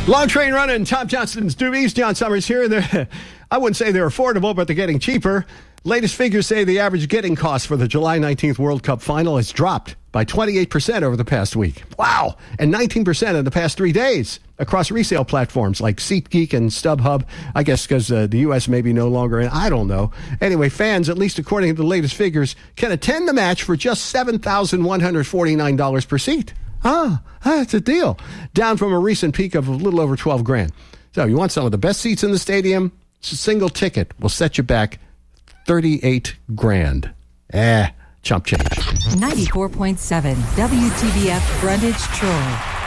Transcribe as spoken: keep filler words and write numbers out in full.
Long train running, Tom Johnston's Doobies, John Summers here. They're, I wouldn't say they're affordable, but they're getting cheaper. Latest figures say the average getting cost for the July nineteenth World Cup final has dropped by twenty-eight percent over the past week. Wow! And nineteen percent in the past three days across resale platforms like SeatGeek and StubHub. I guess because uh, the U S may be no longer in. I don't know. Anyway, fans, at least according to the latest figures, can attend the match for just seven thousand one hundred forty-nine dollars per seat. Ah, that's a deal. Down from a recent peak of a little over twelve grand. So you want some of the best seats in the stadium? A single ticket will set you back thirty-eight grand. Eh, chump change. ninety-four point seven W T B F Brundage Troy.